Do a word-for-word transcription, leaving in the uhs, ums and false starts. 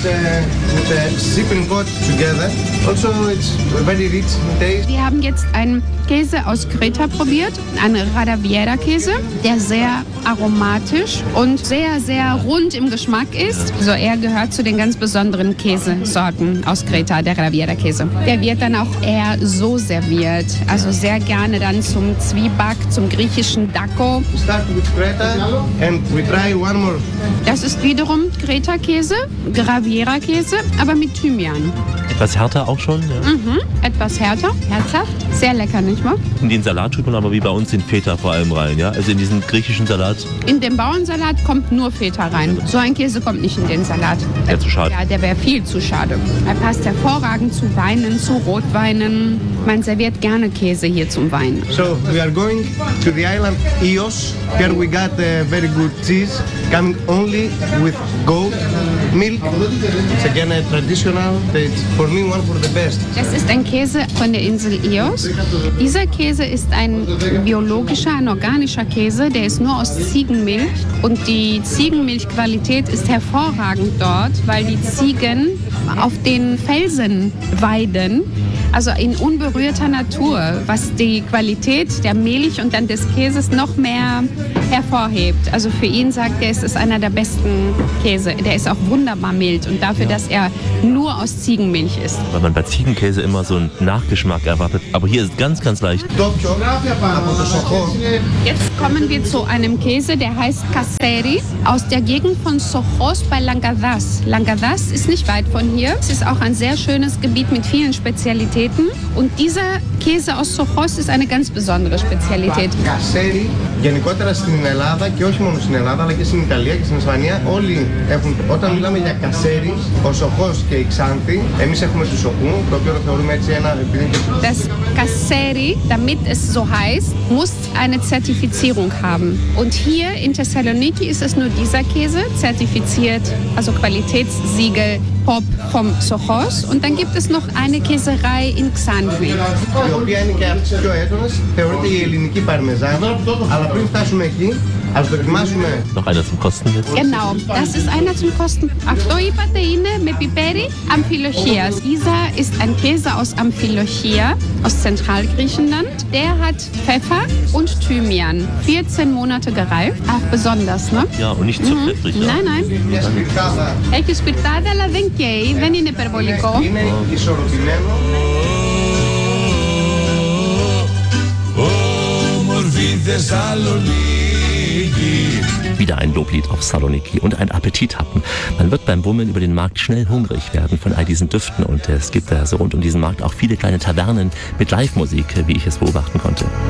It's uh, with a sipping pot together. Also, it's very rich in taste. Wir haben jetzt einen Käse aus Kreta probiert, einen Radaviera-Käse, der sehr aromatisch und sehr, sehr rund im Geschmack ist. Also er gehört zu den ganz besonderen Käsesorten aus Kreta, der Radaviera-Käse. Der wird dann auch eher so serviert, also sehr gerne dann zum Zwieback, zum griechischen Dako. We start with Kreta and we try one more. Das ist wiederum Kreta-Käse, Radaviera-Käse, aber mit Thymian. Etwas härter auch schon? Ja. Mhm, etwas härter, herzhaft, sehr lecker, nicht wahr? In den Salat tut man aber wie bei uns den Feta vor allem rein, ja? Also in diesen griechischen Salat. In den Bauernsalat kommt nur Feta rein. So ein Käse kommt nicht in den Salat. Wäre zu schade. Ja, der wäre viel zu schade. Er passt hervorragend zu Weinen, zu Rotweinen. Man serviert gerne Käse hier zum Wein. So, we are going to the island Ios. Here we got a very good cheese coming only with goat milk. It's again a traditional. It's for me one for the best. Das ist ein Käse von der Insel Ios. Dieser Käse ist ein biologischer, ein organischer Käse. Der ist nur aus Ziegenmilch. Und die Ziegenmilchqualität ist hervorragend dort, weil die Ziegen auf den Felsen weiden. Also in unberührter Natur, was die Qualität der Milch und dann des Käses noch mehr hervorhebt. Also für ihn sagt er, es ist einer der besten Käse. Der ist auch wunderbar mild und dafür, dass er nur aus Ziegenmilch ist. Weil man bei Ziegenkäse immer so einen Nachgeschmack erwartet. Aber hier ist ganz, ganz leicht. Jetzt kommen wir zu einem Käse, der heißt Kasseri, aus der Gegend von Sochos bei Langadas. Langadas ist nicht weit von hier. Es ist auch ein sehr schönes Gebiet mit vielen Spezialitäten. Und dieser Käse aus Sochos ist eine ganz besondere Spezialität. Kassέρι, γενικότερα στην Ελλάδα και όχι μόνο στην Ελλάδα, αλλά και στην Ιταλία και στην Ισπανία, όλοι έχουν, όταν μιλάμε για κασέρι, ο Σοχός και η Ξάνθη, εμείς έχουμε του Σοχού, το οποίο το θεωρούμε έτσι ένα... Das Kasseri, damit es so heißt, muss eine Zertifizierung haben. Und hier in Thessaloniki ist es nur dieser Käse, zertifiziert, also Qualitätssiegel Pop vom Sochos. Und dann gibt es noch eine Käserei in Xanthi. Η οποία είναι και από τις πιο έντονες, θεωρείται η ελληνική παρμεζάνα, αλλά πριν φτάσουμε εκεί, ας δοκιμάσουμε. Noch einer zum Kosten jetzt? Genau, das ist einer zum Kosten. Αυτό είπατε είναι με πιπέρι Amphilochias. Dieser ist ein Käse aus Amphilochia, aus Zentralgriechenland. Der hat Pfeffer und Thymian. vierzehn Monate gereift, auch besonders, ne? Ja, und nicht zu pfeffrig. Ja. Nein, nein. Έχει σπιρτάδα, αλλά δεν καίει, δεν είναι υπερβολικό. Είναι ισορροπημένο. Όμορφη Θεσσαλονίκη. Wieder ein Loblied auf Saloniki und ein Appetit hatten. Man wird beim Bummeln über den Markt schnell hungrig werden von all diesen Düften und es gibt da so rund um diesen Markt auch viele kleine Tavernen mit Live-Musik, wie ich es beobachten konnte.